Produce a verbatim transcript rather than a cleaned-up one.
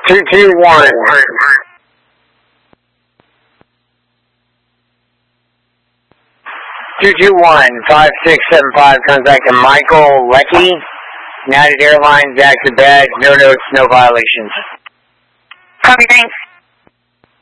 two two one. two two one, five six seven five, contacting Michael Leckie, United Airlines, active badge, no notes, no violations. Copy, thanks.